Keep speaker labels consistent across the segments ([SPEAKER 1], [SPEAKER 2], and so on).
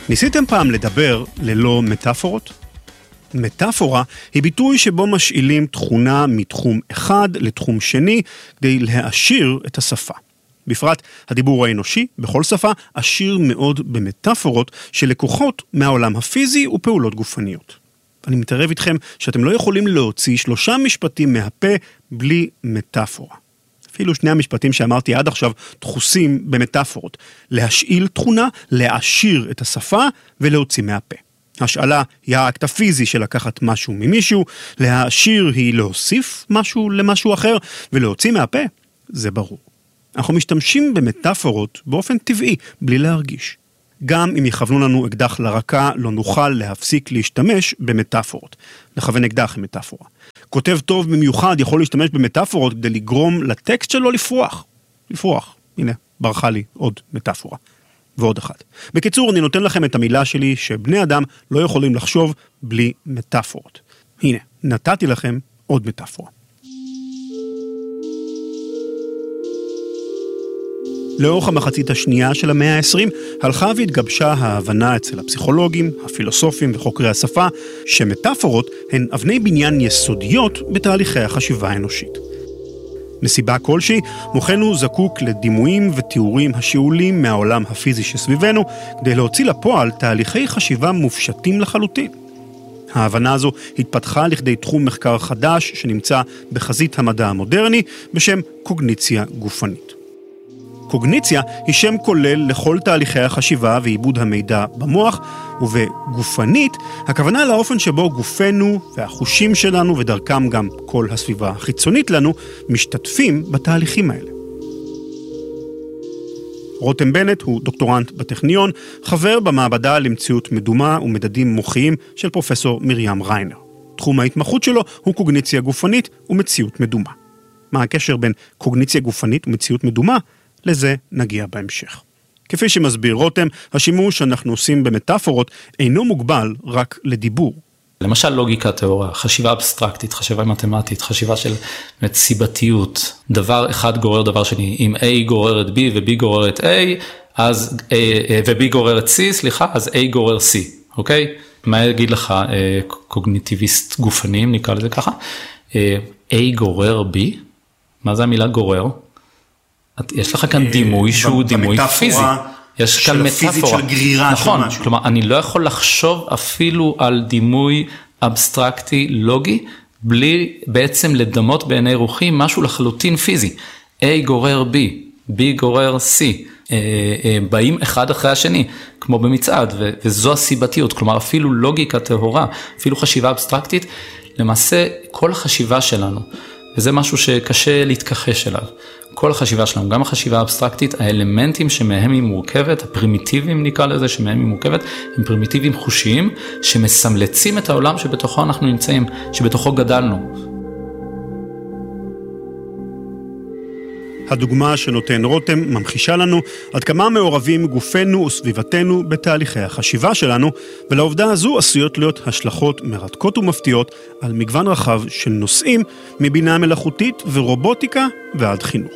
[SPEAKER 1] ניסיתם פעם לדבר ללא מטאפורות? מטאפורה היא ביטוי שבו משאילים תכונה מתחום אחד לתחום שני כדי להעשיר את השפה. בפרט הדיבור האנושי בכל שפה עשיר מאוד במטאפורות שלקוחות מהעולם הפיזי ופעולות גופניות. אני מתערב איתכם שאתם לא יכולים להוציא 3 משפטים מהפה בלי מטאפורה. אפילו 2 המשפטים שאמרתי עד עכשיו דחוסים במטאפורות. להשאיל תכונה, להעשיר את השפה ולהוציא מהפה. השאלה היא האקט הפיזי של לקחת משהו ממישהו, להעשיר היא להוסיף משהו למשהו אחר, ולהוציא מהפה, זה ברור. אנחנו משתמשים במטאפורות באופן טבעי, בלי להרגיש. גם אם יכוונו לנו אקדח לרקה, לא נוכל להפסיק להשתמש במטאפורות. לכוון אקדח עם מטאפורה. כותב טוב במיוחד יכול להשתמש במטאפורות כדי לגרום לטקסט שלו לפרוח. הנה, ברכה לי עוד מטאפורה. ועוד אחת. בקיצור, אני נותן לכם את המילה שלי שבני אדם לא יכולים לחשוב בלי מטאפורות. הנה, נתתי לכם עוד מטאפורה. לאורך המחצית השנייה של המאה ה-20 הלכה והתגבשה ההבנה אצל הפסיכולוגים, הפילוסופים וחוקרי השפה שמטאפורות הן אבני בניין יסודיות בתהליכי החשיבה האנושית. מסיבה כלשהי, מוחנו זקוק לדימויים ותיאורים השאולים מהעולם הפיזי שסביבנו כדי להוציא לפועל תהליכי חשיבה מופשטים לחלוטין. ההבנה הזו התפתחה לכדי תחום מחקר חדש שנמצא בחזית המדע המודרני בשם קוגניציה גופנית. קוגניציה היא שם כולל לכל תהליכי החשיבה ועיבוד המידע במוח, ובגופנית הכוונה לאופן שבו גופנו והחושים שלנו ודרכם גם כל הסביבה החיצונית לנו משתתפים בתהליכים האלה. רותם בנט הוא דוקטורנט בטכניון, חבר במעבדה למציאות מדומה ומדדים מוחיים של פרופסור מרים ריינר. תחום ההתמחות שלו הוא קוגניציה גופנית ומציאות מדומה. מה הקשר בין קוגניציה גופנית ומציאות מדומה? לזה נגיע בהמשך. כפי שמסביר רותם, השימוש שאנחנו עושים במטאפורות אינו מוגבל רק לדיבור.
[SPEAKER 2] למשל לוגיקה טהורה, חשיבה אבסטרקטית, חשיבה מתמטית, חשיבה של סיבתיות. דבר אחד גורר דבר שני. אם A גורר את B ו-B גורר את A, אז ו-B גורר את C, אז A גורר C, אוקיי? מה יגיד לך קוגניטיביסט גופניים, נקרא לזה ככה? A גורר B? מה זה המילה גורר? יש לך כאן דימוי שהוא דימוי פיזי. יש כאן מטאפורה.
[SPEAKER 1] של גרירה
[SPEAKER 2] נכון,
[SPEAKER 1] של משהו.
[SPEAKER 2] כלומר, אני לא יכול לחשוב אפילו על דימוי אבסטרקטי לוגי, בלי בעצם לדמות בעיני רוחי משהו לחלוטין פיזי. A גורר B, B גורר C, באים אחד אחרי השני, כמו במצעד, וזו הסיבתיות, כלומר, אפילו לוגיקה טהורה, אפילו חשיבה אבסטרקטית, למעשה כל החשיבה שלנו, וזה משהו שקשה להתכחש אליו. כל החשיבה שלנו, גם החשיבה האבסטרקטית, האלמנטים שמהם היא מורכבת, הפרימיטיביים נקרא לזה שמהם היא מורכבת, הם פרימיטיביים חושיים, שמסמלצים את העולם שבתוכו אנחנו נמצאים, שבתוכו גדלנו.
[SPEAKER 1] הדוגמה שנותן רותם ממחישה לנו עד כמה מעורבים גופנו וסביבתנו בתהליכי החשיבה שלנו, ולעובדה הזו עשויות להיות השלכות מרתקות ומפתיעות על מגוון רחב של נושאים, מבינה מלאכותית ורובוטיקה ועד חינוך.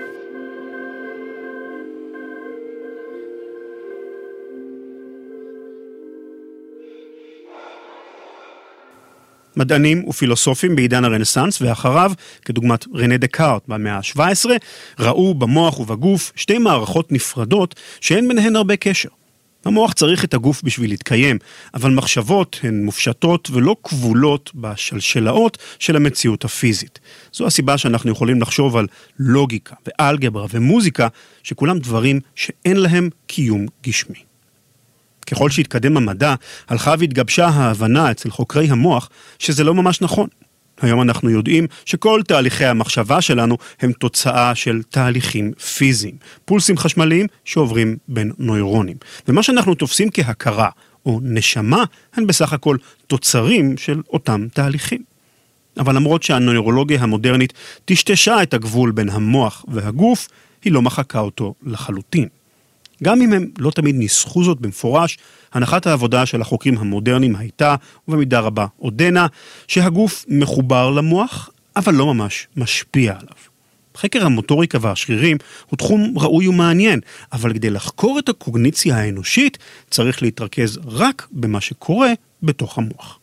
[SPEAKER 1] מדענים ופילוסופים בעידן הרנסנס ואחריו, כדוגמת רנה דקארט במאה ה-17, ראו במוח ובגוף 2 מערכות נפרדות שאין ביניהן הרבה קשר. המוח צריך את הגוף בשביל להתקיים, אבל מחשבות הן מופשטות ולא כבולות בשלשלאות של המציאות הפיזית. זו הסיבה שאנחנו יכולים לחשוב על לוגיקה ואלגברה ומוזיקה, שכולם דברים שאין להם קיום גשמי. ככל שהתקדם המדע, הלכה והתגבשה ההבנה אצל חוקרי המוח שזה לא ממש נכון. היום אנחנו יודעים שכל תהליכי המחשבה שלנו הם תוצאה של תהליכים פיזיים, פולסים חשמליים שעוברים בין נוירונים. ומה שאנחנו תופסים כהכרה או נשמה, הן בסך הכל תוצרים של אותם תהליכים. אבל למרות שהנוירולוגיה המודרנית טשטשה את הגבול בין המוח והגוף, היא לא מחקה אותו לחלוטין. גם אם הם לא תמיד ניסחו זאת במפורש, הנחת העבודה של החוקרים המודרניים הייתה, ובמידה רבה עודנה, שהגוף מחובר למוח, אבל לא ממש משפיע עליו. חקר המוטוריקה והשרירים הוא תחום ראוי ומעניין, אבל כדי לחקור את הקוגניציה האנושית צריך להתרכז רק במה שקורה בתוך המוח.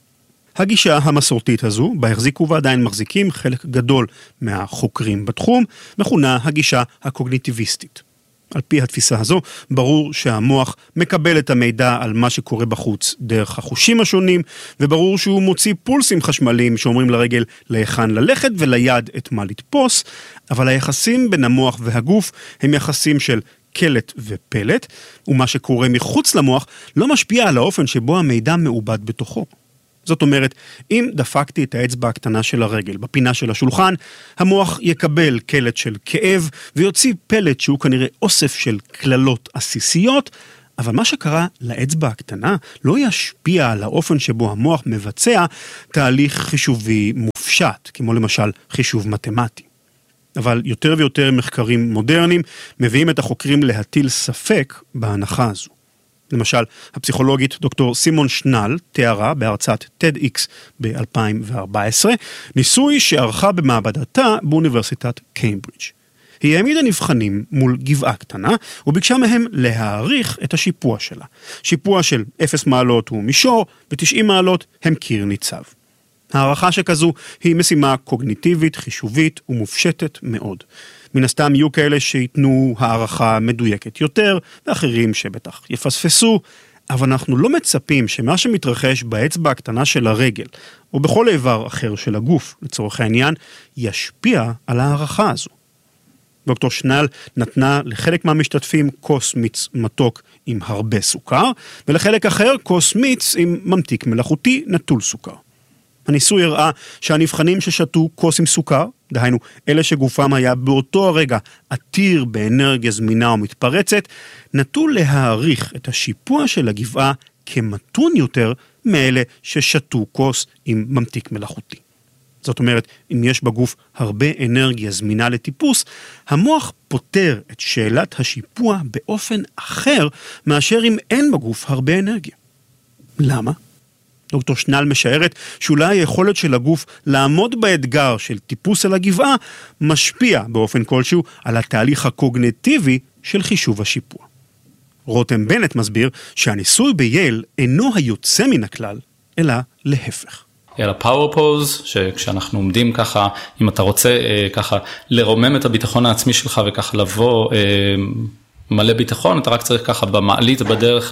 [SPEAKER 1] הגישה המסורתית הזו, בה החזיקו ועדיין מחזיקים חלק גדול מהחוקרים בתחום, מכונה הגישה הקוגניטיביסטית. על פי התפיסה הזו, ברור שהמוח מקבל את המידע על מה שקורה בחוץ דרך החושים השונים, וברור שהוא מוציא פולסים חשמליים שאומרים לרגל להיכן ללכת וליד את מה לתפוס, אבל היחסים בין המוח והגוף הם יחסים של קלט ופלט, ומה שקורה מחוץ למוח לא משפיע על האופן שבו המידע מעובד בתוכו. זאת אומרת, אם דפקתי את האצבע הקטנה של הרגל בפינה של השולחן, המוח יקבל קלט של כאב ויוציא פלט שהוא כנראה אוסף של כללות עסיסיות, אבל מה שקרה לאצבע הקטנה לא ישפיע על האופן שבו המוח מבצע תהליך חישובי מופשט, כמו למשל חישוב מתמטי. אבל יותר ויותר מחקרים מודרניים מביאים את החוקרים להטיל ספק בהנחה הזו. למשל, הפסיכולוגית דוקטור סימון שנל תיארה בהרצאת TEDx ב-2014 ניסוי שערכה במעבדתה באוניברסיטת קיימברידג'. היא העמידה נבחנים מול גבעה קטנה וביקשה מהם להעריך את השיפוע שלה. שיפוע של 0 מעלות הוא מישור ו90 מעלות הם קיר ניצב. הערכה שכזו היא משימה קוגניטיבית, חישובית ומופשטת מאוד. מן הסתם יהיו כאלה שיתנו הערכה מדויקת יותר, ואחרים שבטח יפספסו, אבל אנחנו לא מצפים שמה שמתרחש באצבע הקטנה של הרגל, או בכל איבר אחר של הגוף, לצורך העניין, ישפיע על הערכה הזו. דוקטור שנל נתנה לחלק מהמשתתפים כוס מיץ מתוק עם הרבה סוכר, ולחלק אחר כוס מיץ עם ממתיק מלאכותי נטול סוכר. הניסוי הראה שהנבחנים ששתו כוס עם סוכר, דהיינו אלה שגופם היה באותו הרגע עתיר באנרגיה זמינה ומתפרצת, נטו להעריך את השיפוע של הגבעה כמתון יותר מאלה ששתו כוס עם ממתיק מלאכותי. זאת אומרת, אם יש בגוף הרבה אנרגיה זמינה לטיפוס, המוח פותר את שאלת השיפוע באופן אחר מאשר אם אין בגוף הרבה אנרגיה. למה? דוקטור שנל משערת שאולי היכולת של הגוף לעמוד באתגר של טיפוס על הגבעה משפיע באופן כלשהו על התהליך הקוגניטיבי של חישוב השיפוע. רותם בנט מסביר שהניסוי בייל אינו היוצא מן הכלל, אלא להפך.
[SPEAKER 2] על הפאוור פוז, שכשאנחנו עומדים ככה, אם אתה רוצה ככה לרומם את הביטחון העצמי שלך וככה לבוא מלא ביטחון, אתה רק צריך ככה במעלית בדרך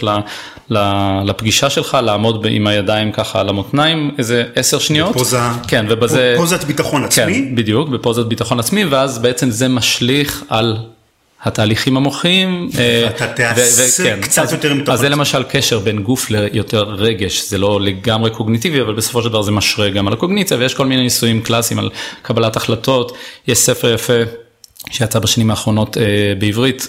[SPEAKER 2] לפגישה שלך, לעמוד עם הידיים ככה על המותניים, איזה 10 שניות.
[SPEAKER 1] בפוזה,
[SPEAKER 2] כן, ובזה,
[SPEAKER 1] פוזת ביטחון עצמי.
[SPEAKER 2] כן, בדיוק, בפוזת ביטחון עצמי, ואז בעצם זה משליך על התהליכים המוחיים.
[SPEAKER 1] אתה תעשה קצת יותר מתוך.
[SPEAKER 2] אז זה למשל קשר בין גוף ליותר רגש, זה לא לגמרי קוגניטיבי, אבל בסופו של דבר זה משרה גם על הקוגניציה, ויש כל מיני ניסויים קלאסיים על קבלת החלטות. יש ספר יפה שיצא בשנים האחרונות בעברית,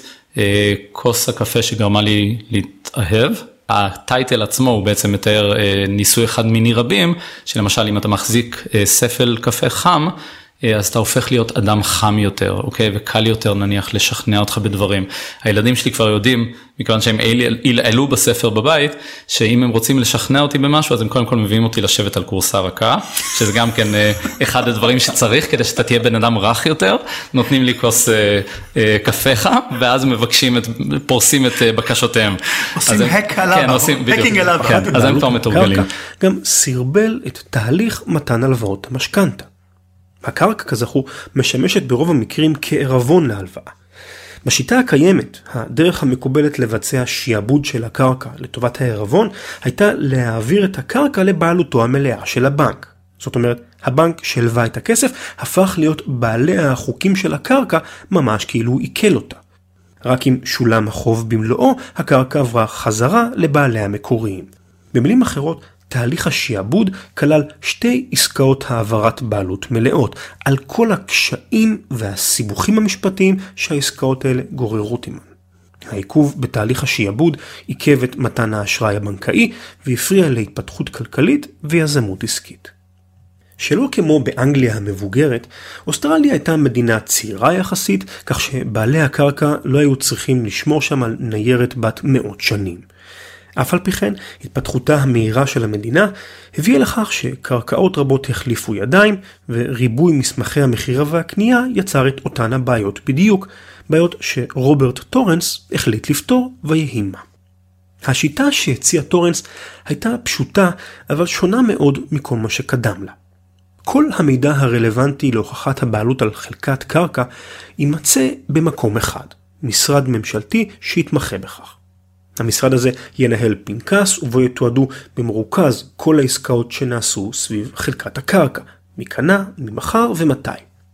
[SPEAKER 2] כוס הקפה שגרמה לי להתאהב. הטייטל עצמו הוא בעצם מתאר ניסוי אחד מיני רבים, שלמשל אם אתה מחזיק ספל קפה חם, אז אתה הופך להיות אדם חם יותר, אוקיי? וקל יותר נניח לשכנע אותך בדברים. הילדים שלי כבר יודעים, מכיוון שהם העלו בספר בבית, שאם הם רוצים לשכנע אותי במשהו, אז הם קודם כל מביאים אותי לשבת על קורסה רכה, שזה גם כן אחד הדברים שצריך, כדי שאתה תהיה בן אדם רך יותר, נותנים לי כוס קפה חם, ואז מבקשים, פורסים את בקשותיהם.
[SPEAKER 1] עושים הק עליו, הקינג עליו.
[SPEAKER 2] אז הם כבר מתורגלים.
[SPEAKER 3] גם סרבל את תהליך מתן הלוואות המשכנתא. הקרקע כזכור משמשת ברוב המקרים כערבון להלוואה. בשיטה הקיימת, הדרך המקובלת לבצע שיעבוד של הקרקע לטובת הערבון, הייתה להעביר את הקרקע לבעלותו המלאה של הבנק. זאת אומרת, הבנק שלווה את הכסף הפך להיות בעלי החוקים של הקרקע ממש כאילו הוא עיכל אותה. רק אם שולם החוב במלואו, הקרקע עברה חזרה לבעלי המקוריים. במילים אחרות, תהליך השיעבוד כלל 2 עסקאות העברת בעלות מלאות, על כל הקשיים והסיבוכים המשפטיים שהעסקאות האלה גוררות עימן. העיכוב בתהליך השיעבוד עיכב את מתן האשראי הבנקאי והפריע להתפתחות כלכלית ויזמות עסקית. שלא כמו באנגליה המבוגרת, אוסטרליה הייתה מדינה צעירה יחסית, כך שבעלי הקרקע לא היו צריכים לשמור שם על ניירת בת מאות שנים. אף על פי כן, התפתחותה המהירה של המדינה הביאה לכך שקרקעות רבות החליפו ידיים, וריבוי מסמכי המכירה והקנייה יצר את אותן הבעיות בדיוק, בעיות שרוברט טורנס החליט לפתור ויהי מה. השיטה שהציע טורנס הייתה פשוטה, אבל שונה מאוד מכל מה שקדם לה. כל המידע הרלוונטי להוכחת הבעלות על חלקת קרקע יימצא במקום אחד, משרד ממשלתי שיתמחה בכך. המשרד הזה ינהל פנקס ובו יתועדו במרוכז כל העסקאות שנעשו סביב חלקת הקרקע, מי קנה, מי מכר ומתי.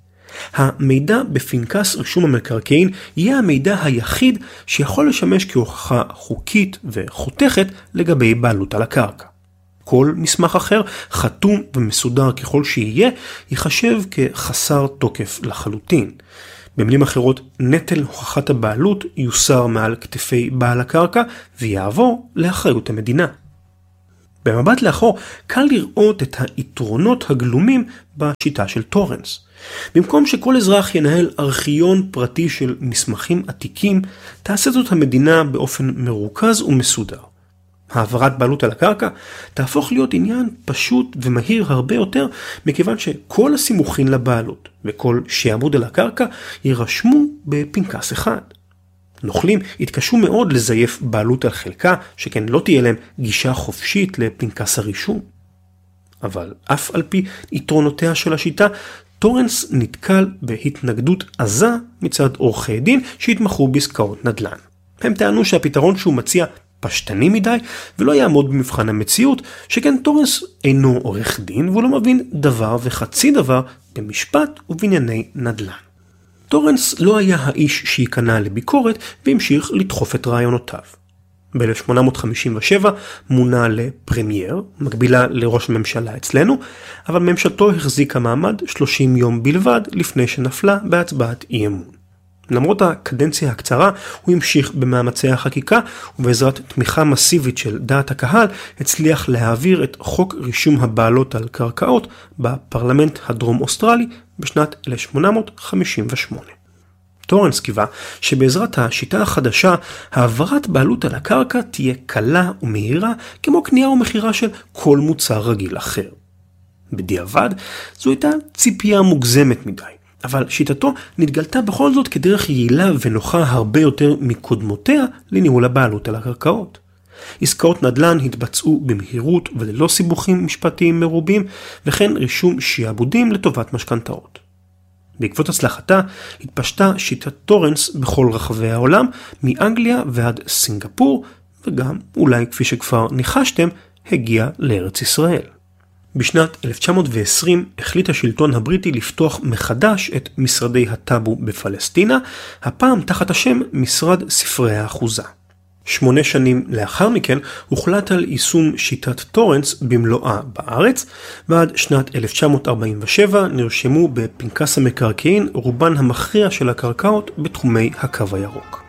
[SPEAKER 3] המידע בפנקס רישום המקרקעין יהיה המידע היחיד שיכול לשמש כהוכחה חוקית וחותכת לגבי בעלות על הקרקע. כל מסמך אחר, חתום ומסודר ככל שיהיה, ייחשב כחסר תוקף לחלוטין. במילים אחרות, נטל הוכחת הבעלות יוסר מעל כתפי בעל הקרקע ויעבור לאחריות המדינה. במבט לאחור, קל לראות את היתרונות הגלומים בשיטה של טורנס. במקום שכל אזרח ינהל ארכיון פרטי של מסמכים עתיקים, תעשה זאת המדינה באופן מרוכז ומסודר. העברת בעלות על הקרקע תהפוך להיות עניין פשוט ומהיר הרבה יותר, מכיוון שכל הסימוכין לבעלות וכל שעבוד על הקרקע יירשמו בפנקס אחד. נוכלים התקשו מאוד לזייף בעלות על חלקה, שכן לא תהיה להם גישה חופשית לפנקס הרישום. אבל אף על פי יתרונותיה של השיטה, טורנס נתקל בהתנגדות עזה מצד עורכי דין שהתמחו בעסקאות נדל"ן. הם טענו שהפתרון שהוא מציע פשטני מדי ולא יעמוד במבחן המציאות, שכן טורנס אינו עורך דין והוא לא מבין דבר וחצי דבר במשפט ובענייני נדל"ן. טורנס לא היה האיש שייכנע לביקורת והמשיך לדחוף את רעיונותיו. ב-1857 מונה לפרמייר, מקבילה לראש הממשלה אצלנו, אבל ממשלתו החזיקה מעמד 30 יום בלבד לפני שנפלה בהצבעת אי אמון. למרות הקדנציה הקצרה, הוא המשיך במאמצי החקיקה, ובעזרת תמיכה מסיבית של דעת הקהל, הצליח להעביר את חוק רישום הבעלות על קרקעות בפרלמנט הדרום אוסטרלי בשנת 1858. טורנס קיווה שבעזרת השיטה החדשה, העברת בעלות על הקרקע תהיה קלה ומהירה, כמו קנייה ומכירה של כל מוצר רגיל אחר. בדיעבד, זו הייתה ציפייה מוגזמת מדי. אבל שיטתו נתגלתה בכל זאת כדרך יעילה ונוחה הרבה יותר מקודמותיה לניהול הבעלות על הקרקעות. עסקאות נדל"ן התבצעו במהירות וללא סיבוכים משפטיים מרובים, וכן רישום שעבודים לטובת משכנתאות. בעקבות הצלחתה התפשטה שיטת טורנס בכל רחבי העולם, מאנגליה ועד סינגפור, וגם, אולי כפי שכבר ניחשתם, הגיע לארץ ישראל. בשנת 1920 החליט השלטון הבריטי לפתוח מחדש את משרדי הטאבו בפלסטינה, הפעם תחת השם משרד ספרי האחוזה. 8 שנים לאחר מכן הוחלט על יישום שיטת טורנס במלואה בארץ, ועד שנת 1947 נרשמו בפנקס המקרקעין רובן המכריע של הקרקעות בתחומי הקו הירוק.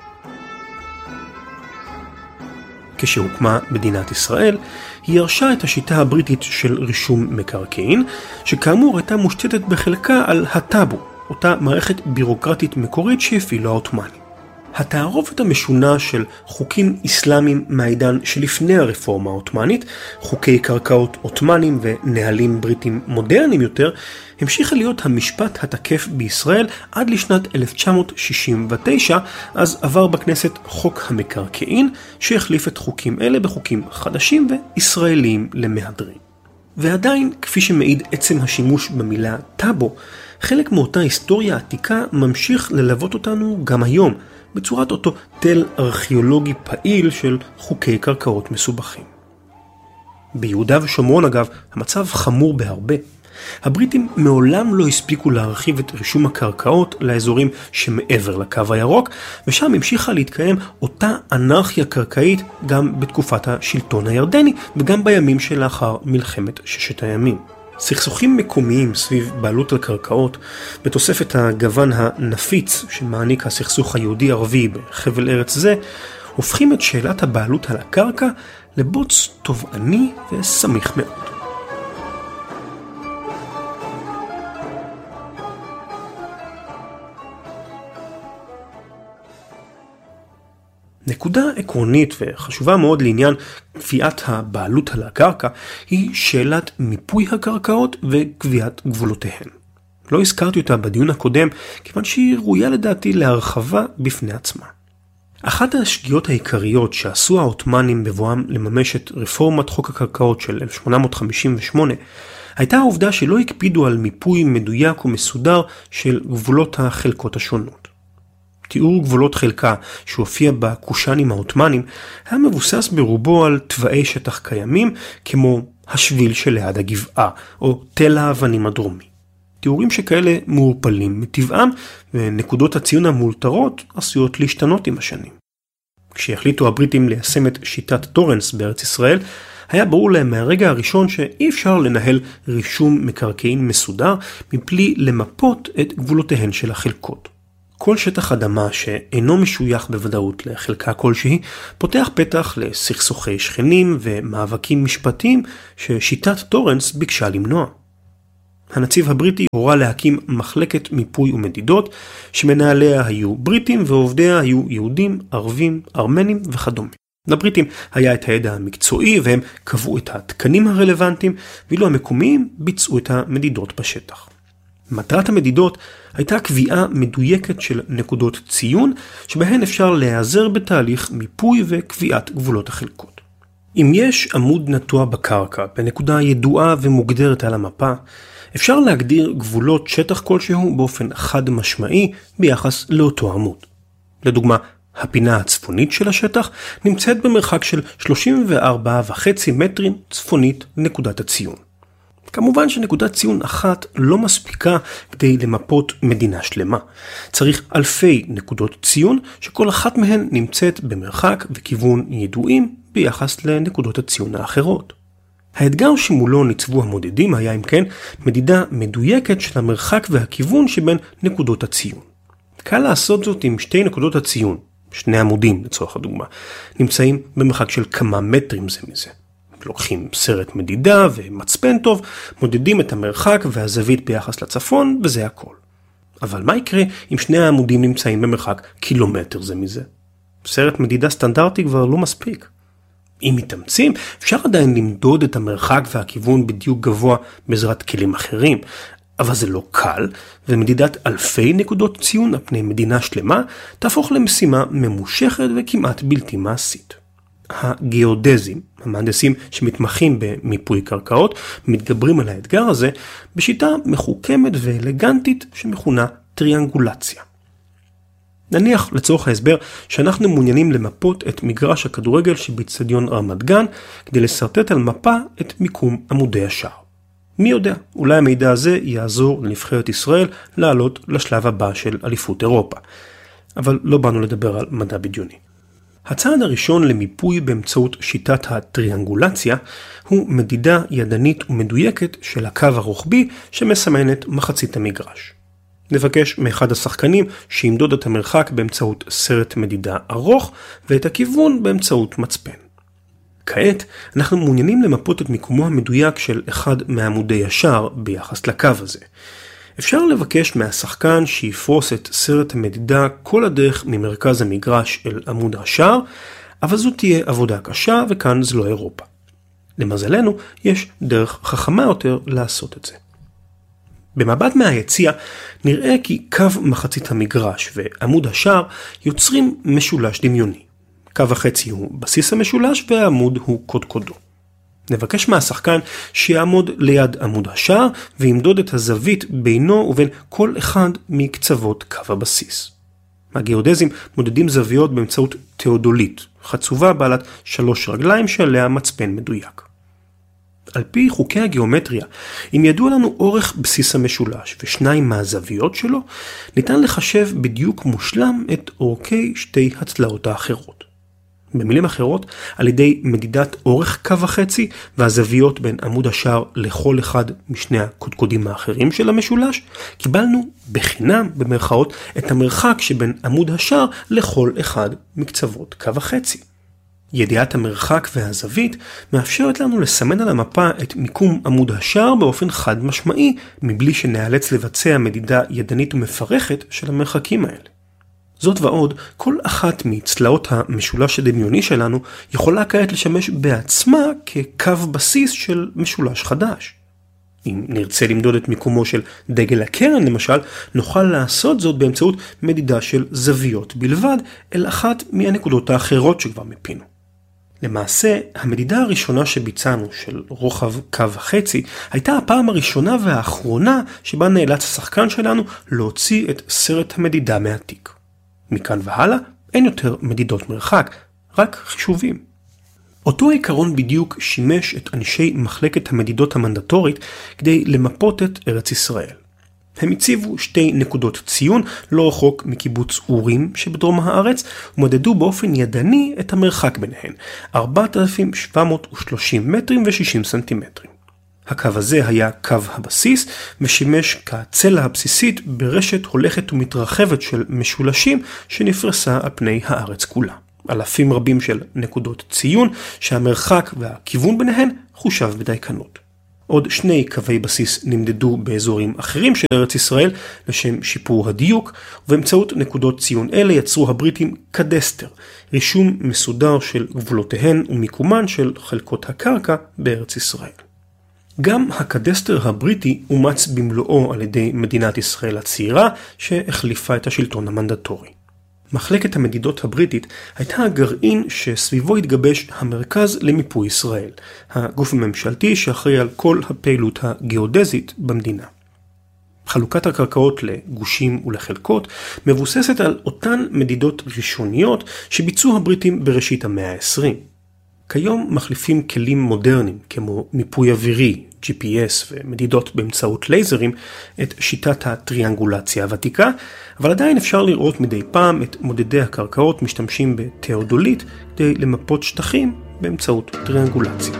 [SPEAKER 3] כשהוקמה מדינת ישראל, היא ירשה את השיטה הבריטית של רישום מקרקעין, שכאמור הייתה מושתתת בחלקה על הטאבו, אותה מערכת בירוקרטית מקורית שהפעילו העות'מאנים. התערובת המשונה של חוקים אסלאמיים מהעידן שלפני הרפורמה העות'מאנית, חוקי קרקעות עות'מאנים ונהלים בריטים מודרניים יותר, המשיכה להיות המשפט התקף בישראל עד לשנת 1969, אז עבר בכנסת חוק המקרקעין, שהחליף את חוקים אלה בחוקים חדשים וישראליים למהדרין. ועדיין, כפי שמעיד עצם השימוש במילה טאבו, חלק מאותה היסטוריה עתיקה ממשיך ללוות אותנו גם היום, בצורת אותו תל ארכיאולוגי פעיל של חוקי קרקעות מסובכים. ביהודה ושומרון אגב, המצב חמור בהרבה. הבריטים מעולם לא הספיקו להרחיב את רישום הקרקעות לאזורים שמעבר לקו הירוק, ושם המשיכה להתקיים אותה אנרכיה קרקעית גם בתקופת השלטון הירדני וגם בימים שלאחר מלחמת ששת הימים. סכסוכים מקומיים סביב בעלות על קרקעות, בתוספת הגוון הנפיץ שמעניק הסכסוך היהודי-ערבי בחבל ארץ זה, הופכים את שאלת הבעלות על הקרקע לבוץ תובעני וסמיך מאוד. נקודה עקרונית וחשובה מאוד לעניין קביעת הבעלות על הקרקע היא שאלת מיפוי הקרקעות וקביעת גבולותיהן. לא הזכרתי אותה בדיון הקודם כיוון שהיא ראויה לדעתי להרחבה בפני עצמה. אחת השגיאות העיקריות שעשו העות'מאנים בבואם לממש את רפורמת חוק הקרקעות של 1858 הייתה העובדה שלא הקפידו על מיפוי מדויק ומסודר של גבולות החלקות השונות. תיאור גבולות חלקה שהופיע בקושאנים העות'מאנים היה מבוסס ברובו על תוואי שטח קיימים כמו השביל שליד הגבעה או תל האבנים הדרומי. תיאורים שכאלה מעורפלים מטבעם ונקודות הציון המאולתרות עשויות להשתנות עם השנים. כשהחליטו הבריטים ליישם את שיטת טורנס בארץ ישראל, היה ברור להם מהרגע הראשון שאי אפשר לנהל רישום מקרקעין מסודר מבלי למפות את גבולותיהן של החלקות. כל שטח אדמה שאינו משוייך בוודאות לחלקה כלשהי, פותח פתח לסכסוכי שכנים ומאבקים משפטיים ששיטת טורנס ביקשה למנוע. הנציב הבריטי הורה להקים מחלקת מיפוי ומדידות, שמנהליה היו בריטים ועובדיה היו יהודים, ערבים, ארמנים וכדומה. לבריטים היה את הידע המקצועי והם קבעו את התקנים הרלוונטיים, ואילו המקומיים ביצעו את המדידות בשטח. מטרת המדידות הייתה קביעה מדויקת של נקודות ציון, שבהן אפשר להיעזר בתהליך מיפוי וקביעת גבולות החלקות. אם יש עמוד נטוע בקרקע בנקודה ידועה ומוגדרת על המפה, אפשר להגדיר גבולות שטח כלשהו באופן חד משמעי ביחס לאותו עמוד. לדוגמה, הפינה הצפונית של השטח נמצאת במרחק של 34.5 מטרים צפונית לנקודת הציון. כמובן שנקודת ציון אחת לא מספיקה כדי למפות מדינה שלמה. צריך אלפי נקודות ציון שכל אחת מהן נמצאת במרחק וכיוון ידועים ביחס לנקודות הציון האחרות. האתגר שמולו ניצבו המודדים היה אם כן מדידה מדויקת של המרחק והכיוון שבין נקודות הציון. קל לעשות זאת עם שתי נקודות הציון, שני עמודים לצורך הדוגמה, נמצאים במרחק של כמה מטרים זה מזה. לוקחים סרט מדידה ומצפן טוב, מודדים את המרחק והזווית ביחס לצפון וזה הכל. אבל מה יקרה אם שני העמודים נמצאים במרחק קילומטר זה מזה? סרט מדידה סטנדרטי כבר לא מספיק. אם מתאמצים, אפשר עדיין למדוד את המרחק והכיוון בדיוק גבוה בעזרת כלים אחרים, אבל זה לא קל, ומדידת אלפי נקודות ציון על פני מדינה שלמה תהפוך למשימה ממושכת וכמעט בלתי מעשית. הגיאודזים, המהנדסים שמתמחים במיפוי קרקעות, מתגברים על האתגר הזה בשיטה מחוכמת ואלגנטית שמכונה טריאנגולציה. נניח לצורך ההסבר שאנחנו מעוניינים למפות את מגרש הכדורגל שבאצטדיון רמת גן כדי לסרטט על מפה את מיקום עמודי השער. מי יודע, אולי המידע הזה יעזור לנבחרת ישראל לעלות לשלב הבא של אליפות אירופה. אבל לא באנו לדבר על מדע בדיוני. הצעד הראשון למיפוי באמצעות שיטת הטריאנגולציה הוא מדידה ידנית ומדויקת של הקו הרוחבי שמסמנת מחצית המגרש. נבקש מאחד השחקנים שימדוד את המרחק באמצעות סרט מדידה ארוך ואת הכיוון באמצעות מצפן. כעת אנחנו מעוניינים למפות את מיקומו המדויק של אחד מעמודי השער ביחס לקו הזה. אפשר לבקש מהשחקן שיפרוס את סרט המדידה כל הדרך ממרכז המגרש אל עמוד השער, אבל זו תהיה עבודה קשה וכאן זה לא אירופה. למזלנו יש דרך חכמה יותר לעשות את זה. במבט מהיציע נראה כי קו מחצית המגרש ועמוד השער יוצרים משולש דמיוני. קו החצי הוא בסיס המשולש והעמוד הוא קודקודו. נבקש מהשחקן שיעמוד ליד עמוד השער וימדוד את הזווית בינו ובין כל אחד מקצוות קו הבסיס. הגיאודזים מודדים זוויות באמצעות תאודולית, חצובה בעלת 3 רגליים שעליה מצפן מדויק. על פי חוקי הגיאומטריה, אם ידוע לנו אורך בסיס המשולש ושניים מהזוויות שלו, ניתן לחשב בדיוק מושלם את אורכי שתי הצלעות האחרות. במילים אחרות, על ידי מדידת אורך קו החצי והזוויות בין עמוד השער לכל אחד משני הקודקודים האחרים של המשולש, קיבלנו בחינם במרכאות את המרחק שבין עמוד השער לכל אחד מקצוות קו החצי. ידיעת המרחק והזווית מאפשרת לנו לסמן על המפה את מיקום עמוד השער באופן חד משמעי, מבלי שנאלץ לבצע מדידה ידנית ומפרכת של המרחקים האלה. זאת ועוד, כל אחת מצלעות המשולש הדמיוני שלנו יכולה כעת לשמש בעצמה כקו בסיס של משולש חדש. אם נרצה למדוד את מיקומו של דגל הקרן למשל, נוכל לעשות זאת באמצעות מדידה של זוויות בלבד, אל אחת מהנקודות האחרות שכבר מפינו. למעשה, המדידה הראשונה שביצענו של רוחב קו החצי, הייתה הפעם הראשונה והאחרונה שבה נאלץ השחקן שלנו להוציא את סרט המדידה מהתיק. מכאן והלאה אין יותר מדידות מרחק, רק חישובים. אותו עיקרון בדיוק שימש את אנשי מחלקת המדידות המנדטורית כדי למפות את ארץ ישראל. הם הציבו 2 נקודות ציון לא רחוק מקיבוץ אורים שבדרום הארץ, ומדדו באופן ידני את המרחק ביניהן, 4,730 מטרים ו-60 סנטימטרים. הקו הזה היה קו הבסיס, ושימש כצלע הבסיסית ברשת הולכת ומתרחבת של משולשים שנפרסה על פני הארץ כולה. אלפים רבים של נקודות ציון שהמרחק והכיוון ביניהן חושב בדייקנות. עוד 2 קווי בסיס נמדדו באזורים אחרים של ארץ ישראל לשם שיפור הדיוק, ובאמצעות נקודות ציון אלה יצרו הבריטים קדסטר, רישום מסודר של גבולותיהן ומיקומן של חלקות הקרקע בארץ ישראל. גם הקדסטר הבריטי אומץ במלואו על ידי מדינת ישראל הצעירה שהחליפה את השלטון המנדטורי. מחלקת המדידות הבריטית הייתה הגרעין שסביבו התגבש המרכז למיפוי ישראל, הגוף הממשלתי שאחראי על כל הפעילות הגיאודזית במדינה. חלוקת הקרקעות לגושים ולחלקות מבוססת על אותן מדידות ראשוניות שביצעו הבריטים בראשית המאה ה-20. כיום מחליפים כלים מודרניים כמו מיפוי אווירי, GPS ומדידות באמצעות לייזרים את שיטת הטריאנגולציה הוותיקה, אבל עדיין אפשר לראות מדי פעם את מודדי הקרקעות משתמשים בתיאודולית כדי למפות שטחים באמצעות טריאנגולציה.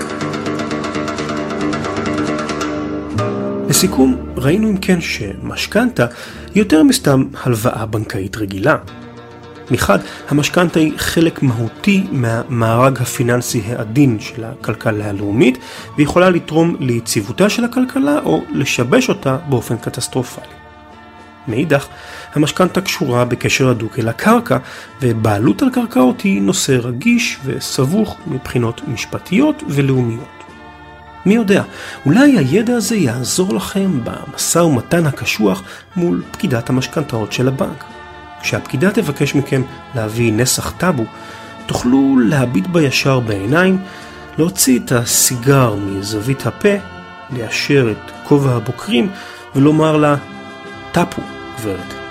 [SPEAKER 3] לסיכום, ראינו אם כן שמשכנתה היא יותר מסתם הלוואה בנקאית רגילה. מחד, המשכנתה היא חלק מהותי מהמארג הפיננסי העדין של הכלכלה הלאומית, ויכולה לתרום ליציבותה של הכלכלה או לשבש אותה באופן קטסטרופלי. מאידך, המשכנתה קשורה בקשר הדוק אל הקרקע, ובעלות על קרקעות היא נושא רגיש וסבוך מבחינות משפטיות ולאומיות. מי יודע, אולי הידע הזה יעזור לכם במשא ומתן הקשוח מול פקידת המשכנתאות של הבנק. כשהפקידה תבקש מכם להביא נסח טאבו, תוכלו להביט בישר בעיניים, להוציא את הסיגר מזווית הפה, ליישר את כובע הבוקרים ולומר לה, טאפו, גברת.